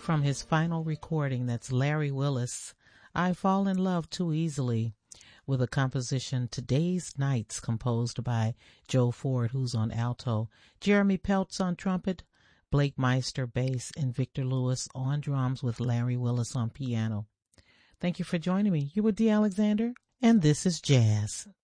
from his final recording. That's Larry Willis, I Fall in Love Too Easily, with a composition Today's Nights, composed by Joe Ford, who's on alto, Jeremy Peltz on trumpet, Blake Meister bass, and Victor Lewis on drums with Larry Willis on piano. Thank you for joining me. You were Dee Alexander, and this is Jazz.